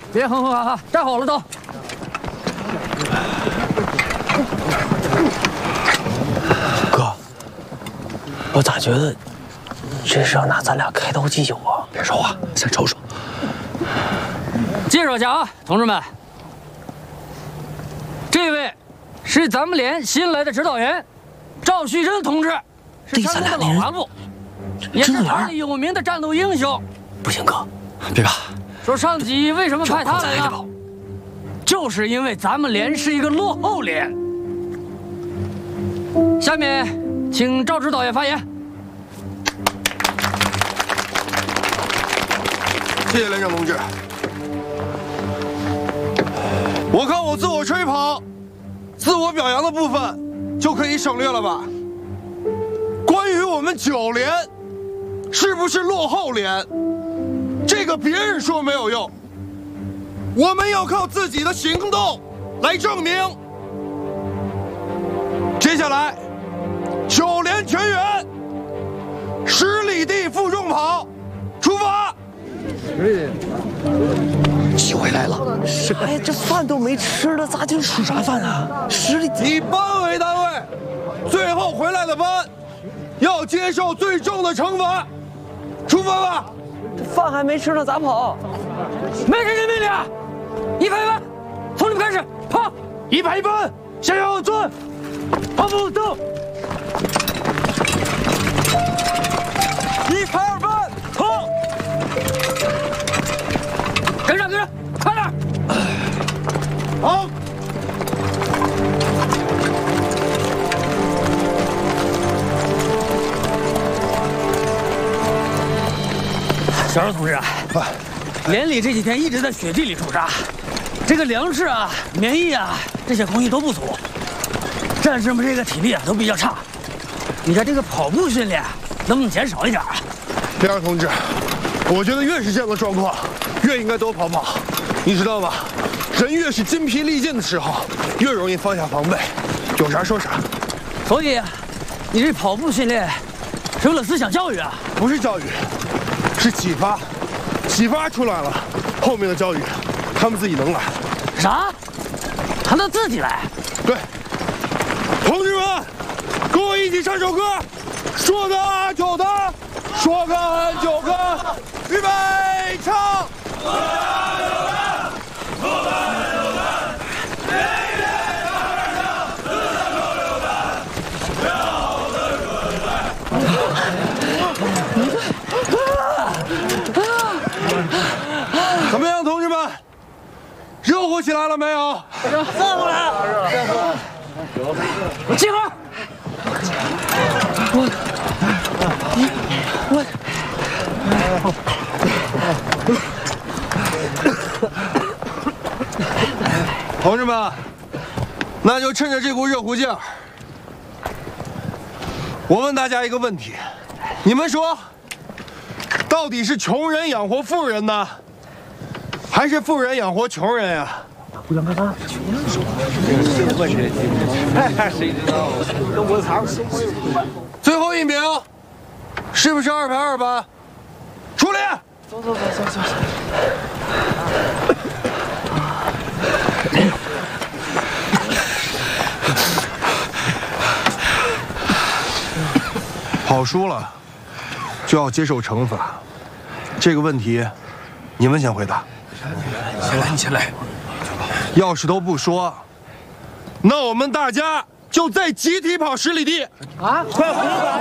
别哼哼哈哈，站好了都。 哥，我咋觉得这是要拿咱俩开刀祭酒啊？ 别说话，先瞅瞅。 介绍一下啊，同志们，这位是咱们连新来的指导员赵旭珍同志，是山东的老干部，也是团里有名的战斗英雄。 不行，哥， 别怕。 说上级为什么派他来呢？就是因为咱们连是一个落后连。下面，请赵指导员发言。 谢谢连长同志。我看我自我吹捧、自我表扬的部分就可以省略了吧？关于我们9连是不是落后连，这个别人说没有用，我们要靠自己的行动来证明。接下来，9连全员10里地负重跑，出发！ 机会来了！ 哎，这饭都没吃了，咋就吃啥饭啊？10里地以班为单位，最后回来的班要接受最重的惩罚。出发吧！ 这饭还没吃呢，咋跑？ 没人人命令啊！1排1班，从你们开始跑！1排1班，向右转，跑步走。1排2班，跑！跟上，快点！ 好。 小赵同志啊，连里这几天一直在雪地里驻扎，这个粮食啊、棉衣啊这些东西都不足，战士们这个体力啊都比较差。你看这个跑步训练能不能减少一点啊？ 连长同志，我觉得越是这样的状况，越应该多跑跑。你知道吗？人越是筋疲力尽的时候，越容易放下防备，有啥说啥。 所以，你这跑步训练是为了思想教育啊？ 不是教育，是启发，启发出来了，后面的教育，他们自己能来。 啥？他能自己来？ 对，同志们，跟我一起唱首歌，说的就的，说干就干，预备唱。怎么样，同志们？热乎起来了没有？ 热乎了！集合！ 同志们，那就趁着这股热乎劲儿，我问大家一个问题：你们说，到底是穷人养活富人呢，还是富人养活穷人呀？ 不想干啥？ 谁知道？跟我藏最后一名，是不是2排2班？出列！ 走。 跑输了，就要接受惩罚。这个问题，你们先回答。 你先来。 要是都不说，那我们大家就再集体跑10里地。 啊！快回答！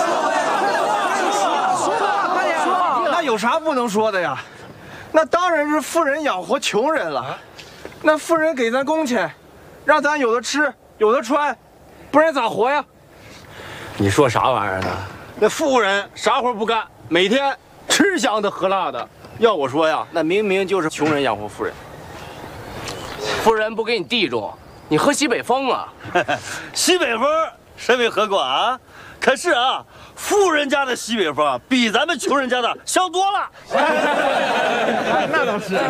说吧，快点说！那有啥不能说的呀？那当然是富人养活穷人了。那富人给咱工钱，让咱有的吃有的穿，不然咋活呀？ 你说啥玩意儿呢？那富人啥活不干，每天吃香的喝辣的。要我说呀，那明明就是穷人养活富人。富人不给你地种，你喝西北风啊？ 西北风谁没喝过啊？可是啊，富人家的西北风啊，比咱们穷人家的香多了。 那倒是。